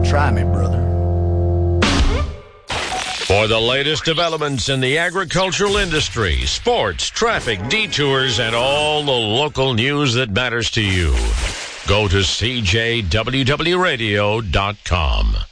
Try me, brother. For the latest developments in the agricultural industry, sports, traffic, detours, and all the local news that matters to you, go to CJWWRadio.com.